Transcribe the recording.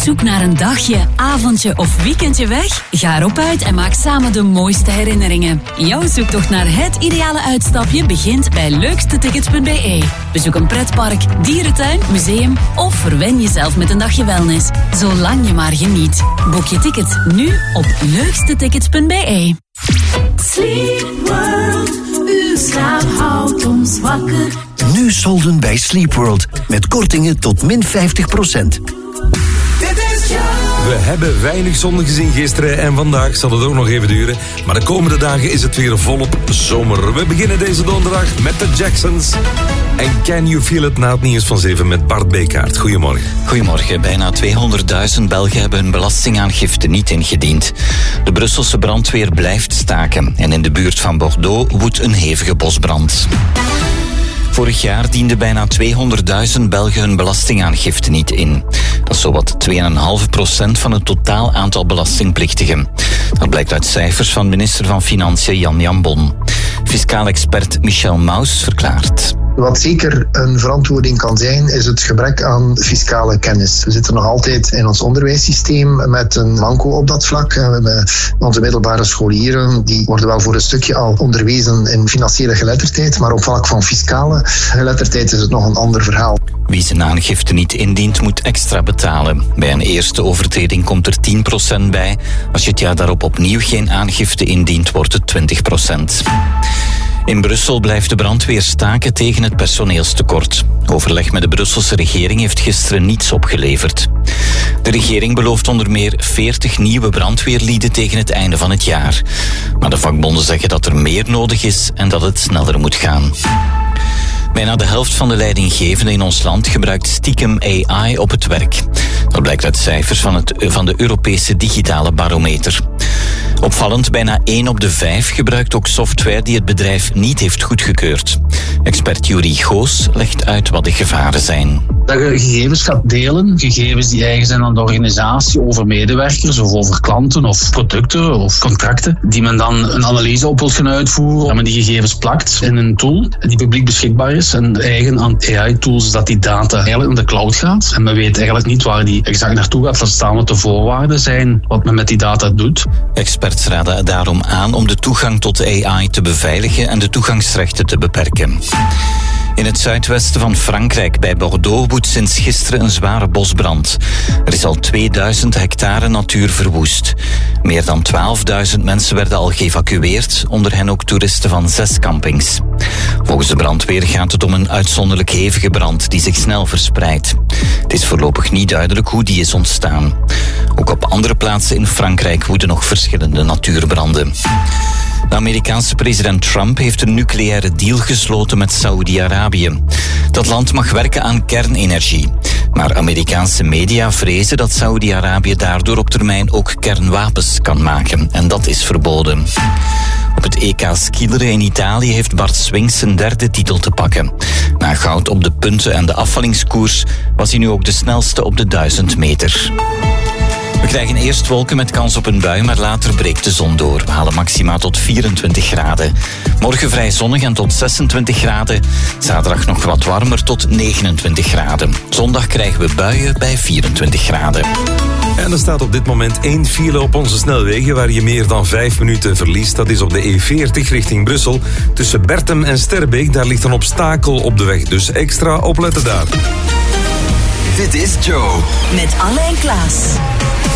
zoek naar een dagje, avondje of weekendje weg? Ga erop uit en maak samen de mooiste herinneringen. Jouw zoektocht naar het ideale uitstapje begint bij leukstetickets.be. Bezoek een pretpark, dierentuin, museum of verwen jezelf met een dagje wellness. Zolang je maar geniet. Boek je ticket nu op leukstetickets.be. Sleep World, uw slaap houdt ons wakker. Nu solden bij Sleep World met kortingen tot min 50%. We hebben weinig zon gezien gisteren en vandaag zal het ook nog even duren. Maar de komende dagen is het weer volop zomer. We beginnen deze donderdag met de Jacksons. En Can You Feel It na het nieuws van 7 met Bart Bekaert. Goedemorgen. Goedemorgen. Bijna 200.000 Belgen hebben hun belastingaangifte niet ingediend. De Brusselse brandweer blijft staken. En in de buurt van Bordeaux woedt een hevige bosbrand. Vorig jaar dienden bijna 200.000 Belgen hun belastingaangifte niet in. Dat is zowat 2,5% van het totaal aantal belastingplichtigen. Dat blijkt uit cijfers van minister van Financiën Jan Jambon. Fiscaal expert Michel Maus verklaart. Wat zeker een verantwoording kan zijn, is het gebrek aan fiscale kennis. We zitten nog altijd in ons onderwijssysteem met een manco op dat vlak. We hebben onze middelbare scholieren, die worden wel voor een stukje al onderwezen in financiële geletterdheid, maar op vlak van fiscale geletterdheid is het nog een ander verhaal. Wie zijn aangifte niet indient, moet extra betalen. Bij een eerste overtreding komt er 10% bij. Als je het jaar daarop opnieuw geen aangifte indient, wordt het 20%. In Brussel blijft de brandweer staken tegen het personeelstekort. Overleg met de Brusselse regering heeft gisteren niets opgeleverd. De regering belooft onder meer 40 nieuwe brandweerlieden tegen het einde van het jaar. Maar de vakbonden zeggen dat er meer nodig is en dat het sneller moet gaan. Bijna de helft van de leidinggevenden in ons land gebruikt stiekem AI op het werk. Dat blijkt uit cijfers van de Europese digitale barometer. Opvallend, bijna 1 op de 5 gebruikt ook software die het bedrijf niet heeft goedgekeurd. Expert Yuri Goos legt uit wat de gevaren zijn. Dat je gegevens gaat delen, gegevens die eigen zijn aan de organisatie over medewerkers of over klanten of producten of contracten, die men dan een analyse op wil gaan uitvoeren en men die gegevens plakt in een tool die publiek beschikbaar is en eigen aan AI-tools dat die data eigenlijk naar de cloud gaat. En men weet eigenlijk niet waar die exact naartoe gaat, wat staan wat de voorwaarden zijn, wat men met die data doet. Experts raden daarom aan om de toegang tot AI te beveiligen en de toegangsrechten te beperken. In het zuidwesten van Frankrijk, bij Bordeaux, woedt sinds gisteren een zware bosbrand. Er is al 2000 hectare natuur verwoest. Meer dan 12.000 mensen werden al geëvacueerd, onder hen ook toeristen van 6 campings. Volgens de brandweer gaat het om een uitzonderlijk hevige brand die zich snel verspreidt. Het is voorlopig niet duidelijk hoe die is ontstaan. Ook op andere plaatsen in Frankrijk woeden nog verschillende natuurbranden. De Amerikaanse president Trump heeft een nucleaire deal gesloten met Saoedi-Arabië. Dat land mag werken aan kernenergie. Maar Amerikaanse media vrezen dat Saoedi-Arabië daardoor op termijn ook kernwapens kan maken. En dat is verboden. Op het EK skileren in Italië heeft Bart Swings zijn 3e titel te pakken. Na goud op de punten en de afvallingskoers was hij nu ook de snelste op de 1000 meter. We krijgen eerst wolken met kans op een bui, maar later breekt de zon door. We halen maxima tot 24 graden. Morgen vrij zonnig en tot 26 graden. Zaterdag nog wat warmer tot 29 graden. Zondag krijgen we buien bij 24 graden. En er staat op dit moment 1 file op onze snelwegen waar je meer dan 5 minuten verliest. Dat is op de E40 richting Brussel. Tussen Bertem en Sterbeek, daar ligt een obstakel op de weg. Dus extra opletten daar. Dit is Joe. Met Alle en Klaas.